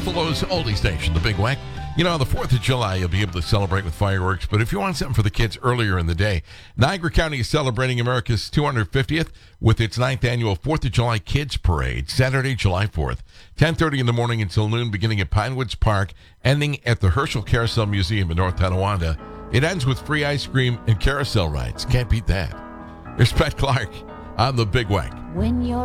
Buffalo's oldie station, the Big Wack. You know, on the 4th of July, you'll be able to celebrate with fireworks, but if you want something for the kids earlier in the day, Niagara County is celebrating America's 250th with its 9th annual 4th of July Kids Parade, Saturday, July 4th, 10:30 in the morning until noon, beginning at Pinewoods Park, ending at the Herschel Carousel Museum in North Tonawanda. It ends with free ice cream and carousel rides. Can't beat that. Here's Pat Clark on the Big Wack. When you're